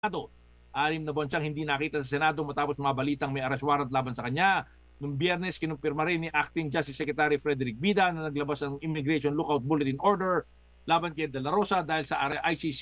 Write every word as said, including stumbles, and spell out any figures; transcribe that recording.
Senado. Anim na buwan siyang hindi nakita sa Senado matapos mabalitang may arrest warrant laban sa kanya. Noong Biyernes, kinumpirma rin ni Acting Justice Secretary Frederick Bida na naglabas ng Immigration Lookout Bulletin Order laban kay De La Rosa dahil sa I C C